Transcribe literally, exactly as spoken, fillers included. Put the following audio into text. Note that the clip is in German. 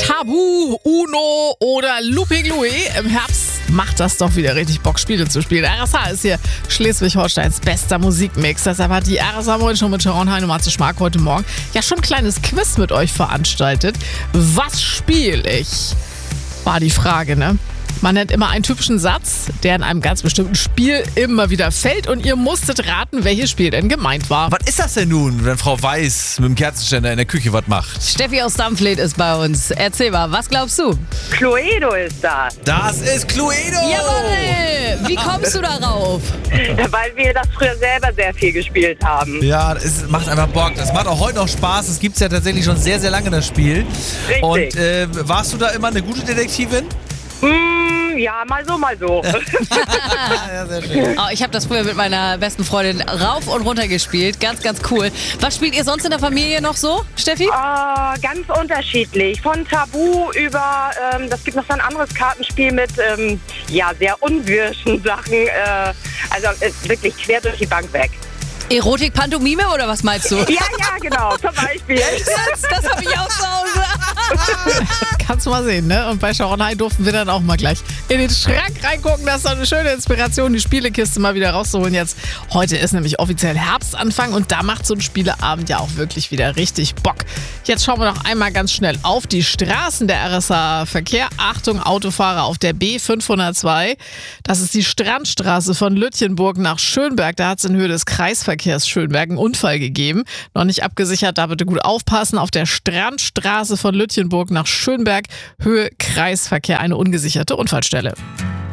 Tabu, Uno oder Looping Louis. Im Herbst macht das doch wieder richtig Bock, Spiele zu spielen. R S H ist hier Schleswig-Holsteins bester Musikmix. Deshalb hat die R S H schon mit Sharon Hein und Matze Schmark heute Morgen ja schon ein kleines Quiz mit euch veranstaltet. Was spiele ich? War die Frage, ne? Man nennt immer einen typischen Satz, der in einem ganz bestimmten Spiel immer wieder fällt und ihr musstet raten, welches Spiel denn gemeint war. Was ist das denn nun, wenn Frau Weiß mit dem Kerzenständer in der Küche was macht? Steffi aus Dampfled ist bei uns. Erzähl mal, was glaubst du? Cluedo ist das. Das ist Cluedo! Jawohl! Wie kommst du darauf? Weil wir das früher selber sehr viel gespielt haben. Ja, es macht einfach Bock. Das macht auch heute noch Spaß. Es gibt es ja tatsächlich schon sehr, sehr lange, das Spiel. Richtig. Und äh, warst du da immer eine gute Detektivin? Mm, ja, mal so, mal so. Ja, sehr schön. Oh, ich habe das früher mit meiner besten Freundin rauf und runter gespielt. Ganz, ganz cool. Was spielt ihr sonst in der Familie noch so, Steffi? äh, ganz unterschiedlich. Von Tabu über, ähm, das gibt noch so ein anderes Kartenspiel mit, ähm, ja, sehr unwirschen Sachen. Äh, also äh, wirklich quer durch die Bank weg. Erotik, Pantomime oder was meinst du? Ja, ja, genau, zum Beispiel. Das, das habe ich auch zu Hause. Kannst du mal sehen, ne? Und bei Sharon Hein durften wir dann auch mal gleich in den Schrank reingucken. Das ist doch eine schöne Inspiration, die Spielekiste mal wieder rauszuholen jetzt. Heute ist nämlich offiziell Herbstanfang und da macht so ein Spieleabend ja auch wirklich wieder richtig Bock. Jetzt schauen wir noch einmal ganz schnell auf die Straßen der R S H-Verkehr. Achtung, Autofahrer auf der B fünfhundertzwei. Das ist die Strandstraße von Lütjenburg nach Schönberg. Da hat es in Höhe des Kreisverkehrs Schönberg einen Unfall gegeben. Noch nicht abgesichert, da bitte gut aufpassen. Auf der Strandstraße von Lütjenburg nach Schönberg, Höhe Kreisverkehr, eine ungesicherte Unfallstelle.